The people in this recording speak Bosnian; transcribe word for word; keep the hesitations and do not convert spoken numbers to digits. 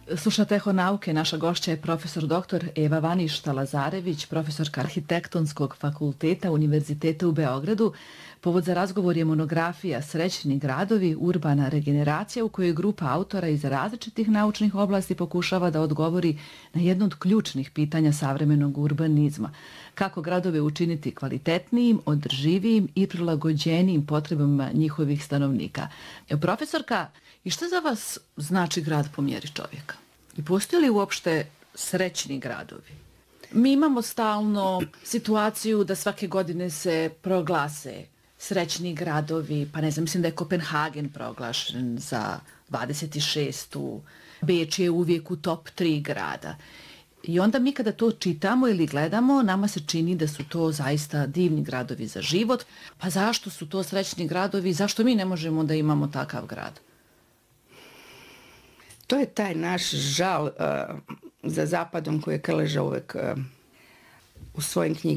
Slušate Eho nauke, naša gošća je profesor doktor Eva Vaništa-Lazarević, profesorka Arhitektonskog fakulteta Univerziteta u Beogradu. Povod za razgovor je monografija Srećni gradovi, urbana regeneracija, u kojoj grupa autora iz različitih naučnih oblasti pokušava da odgovori na jedno od ključnih pitanja savremenog urbanizma. Kako gradove učiniti kvalitetnijim, održivijim i prilagođenijim potrebama njihovih stanovnika. Profesorka, i šta za vas znači grad po mjeri čovjeka? I postoji li uopšte srećni gradovi? Mi imamo stalno situaciju da svake godine se proglase srećni gradovi, pa ne znam, mislim da je Kopenhagen proglašen za dvadeset šestu Beč je uvijek u top tri grada. I onda mi kada to čitamo ili gledamo, nama se čini da su to zaista divni gradovi za život. Pa zašto su to srećni gradovi? Zašto mi ne možemo da imamo takav grad? To je taj naš žal uh, za zapadom koji je Krleža uvek uh, u svojim knjigama